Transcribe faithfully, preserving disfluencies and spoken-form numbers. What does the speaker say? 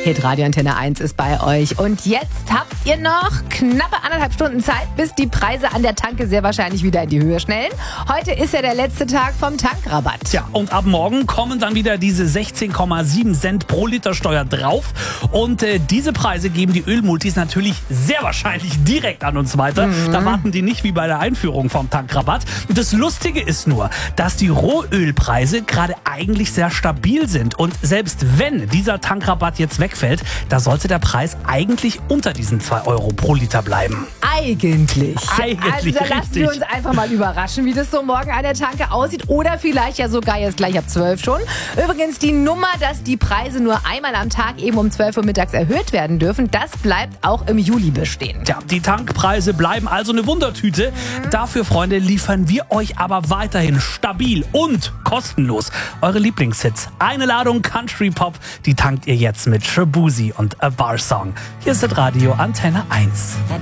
Hitradio Antenne eins ist bei euch. Und jetzt habt ihr noch knappe anderthalb Stunden Zeit, bis die Preise an der Tanke sehr wahrscheinlich wieder in die Höhe schnellen. Heute ist ja der letzte Tag vom Tankrabatt. Ja, und ab morgen kommen dann wieder diese sechzehn Komma sieben Cent pro Liter Steuer drauf. Und äh, diese Preise geben die Ölmultis natürlich sehr wahrscheinlich direkt an uns weiter. Mhm. Da warten die nicht wie bei der Einführung vom Tankrabatt. Und das Lustige ist nur, dass die Rohölpreise gerade eigentlich sehr stabil sind. Und selbst wenn dieser Tankrabatt jetzt wegfällt, da sollte der Preis eigentlich unter diesen zwei Euro pro Liter bleiben. Eigentlich. Eigentlich, also da lassen wir uns einfach mal überraschen, wie das so morgen an der Tanke aussieht. Oder vielleicht ja sogar jetzt gleich ab zwölf schon. Übrigens die Nummer, dass die Preise nur einmal am Tag eben um zwölf Uhr mittags erhöht werden dürfen, das bleibt auch im Juli bestehen. Ja, die Tankpreise bleiben also eine Wundertüte. Mhm. Dafür, Freunde, liefern wir euch aber weiterhin stabil und kostenlos eure Lieblingshits. Eine Ladung Country Pop, die tankt ihr jetzt mit Shaboozey und A Bar Song. Hier ist das Radio Antenne eins.